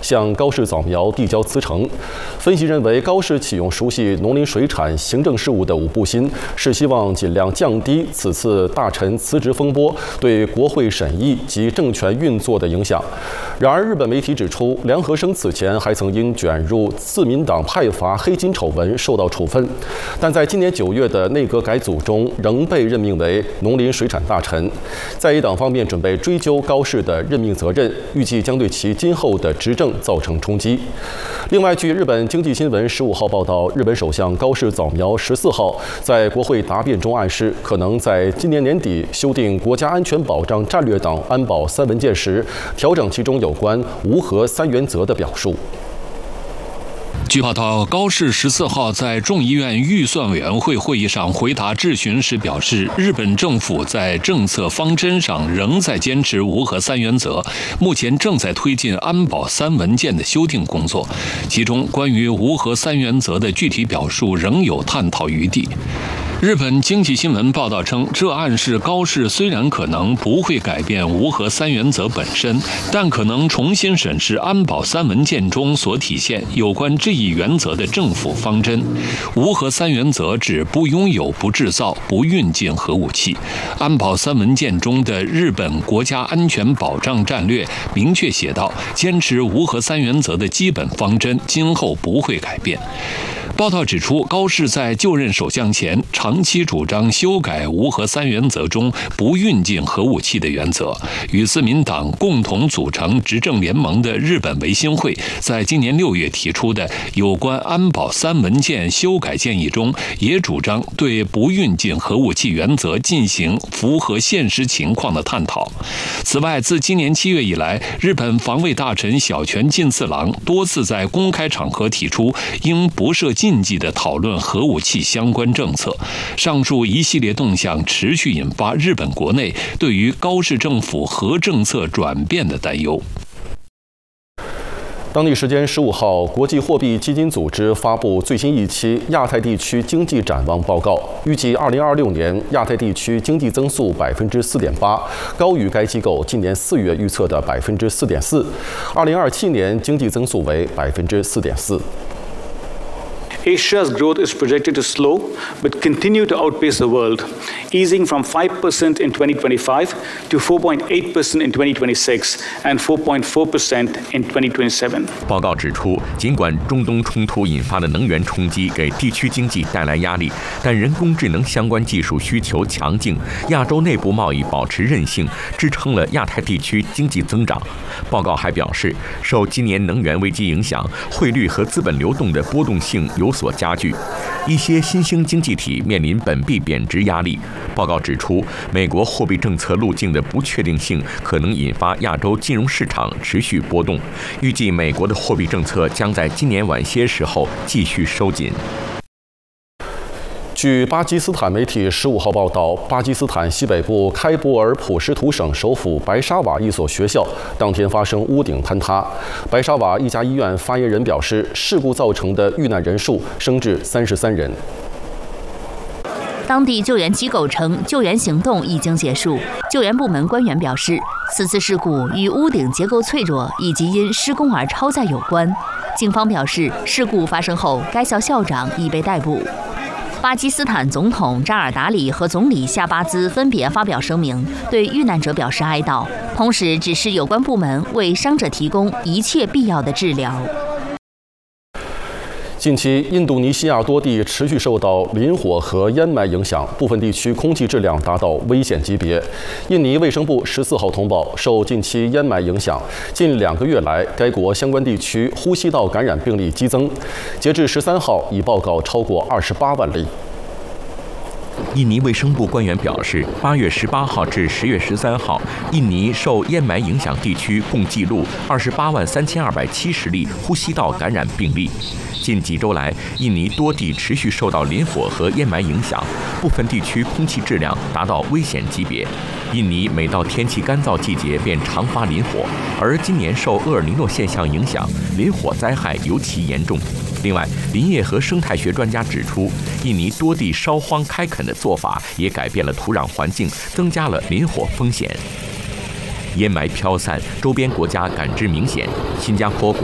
向高市早苗递交辞呈。分析认为，高市启用熟悉农林水产行政事务的伍部新，是希望尽量降低此次大臣辞职风波对国会审议及政权运作的影响。然而，日本媒体指出，梁和生此前还曾因卷入自民党派阀黑金丑闻受到处分，但在今年9月的内阁改组中，仍被任命为农林水产大臣。在野党方面准备追究高市的任命责任，预计将对其今后的执政造成冲击。另外，据日本经济新闻15号报道，日本首相高市早苗14号在国会答辩中暗示，可能在今年年底修订国家安全保障战略党安保3文件时，调整其中有关无核3原则的表述。 据报道，高市14号在众议院预算委员会会议上回答质询时表示，日本政府在政策方针上仍在坚持无核3原则，目前正在推进安保3文件的修订工作，其中关于无核3原则的具体表述仍有探讨余地。日本经济新闻报道称，这暗示高市虽然可能不会改变无核3原则本身，但可能重新审视安保3文件中所体现有关这一原则的政府方针。无核3原则指不拥有、不制造、不运进核武器。安保3文件中的日本国家安全保障战略明确写道，坚持无核3原则的基本方针今后不会改变。报道指出，高市在就任首相前长期主张修改无核3原则中不运进核武器的原则，与自民党共同组成执政联盟的日本维新会在今年6月提出的有关安保3文件修改建议中，也主张对不运进核武器原则进行符合现实情况的探讨。此外，自今年7月以来，日本防卫大臣小泉进次郎多次在公开场合提出应不设禁忌地讨论核武器相关政策。上述一系列动向持续引发日本国内对于高市政府核政策转变的担忧。 当地时间15号，国际货币基金组织发布最新一期亚太地区经济展望报告，预计2026年亚太地区经济增速4.8%，高于该机构今年4月预测的4.4%。2027年经济增速为4.4%。 Asia's growth is projected to slow, but continue to outpace the world, easing from 5% in 2025 to 4.8% in 2026 and 4.4% in 2027. 报告指出，尽管中东冲突引发的能源冲击给地区经济带来压力，但人工智能相关技术需求强劲，亚洲内部贸易保持韧性，支撑了亚太地区经济增长。报告还表示，受今年能源危机影响，汇率和资本流动的波动性有所加剧，一些新兴经济体面临本币贬值压力。报告指出，美国货币政策路径的不确定性可能引发亚洲金融市场持续波动。预计美国的货币政策将在今年晚些时候继续收紧。 据巴基斯坦媒体15号报道，巴基斯坦西北部开伯尔普什图省首府白沙瓦一所学校当天发生屋顶坍塌。白沙瓦一家医院发言人表示，事故造成的遇难人数升至33人。 当地救援机构称，救援行动已经结束。救援部门官员表示，此次事故与屋顶结构脆弱以及因施工而超载有关。警方表示，事故发生后，该校校长已被逮捕。巴基斯坦总统扎尔达里和总理夏巴兹分别发表声明，对遇难者表示哀悼，同时指示有关部门为伤者提供一切必要的治疗。 近期，印度尼西亚多地持续受到林火和烟霾影响，部分地区空气质量达到危险级别。印尼卫生部14号通报，受近期烟霾影响，近2个月来，该国相关地区呼吸道感染病例激增，截至13号已报告超过28万例。 印尼卫生部官员表示，8月18号至10月13号，印尼受烟霾影响地区共记录283270例呼吸道感染病例。近几周来，印尼多地持续受到林火和烟霾影响，部分地区空气质量达到危险级别。印尼每到天气干燥季节便常发林火，而今年受厄尔尼诺现象影响，林火灾害尤其严重。另外，林业和生态学专家指出，印尼多地烧荒开垦的做法也改变了土壤环境，增加了林火风险。烟霾飘散，周边国家感知明显。新加坡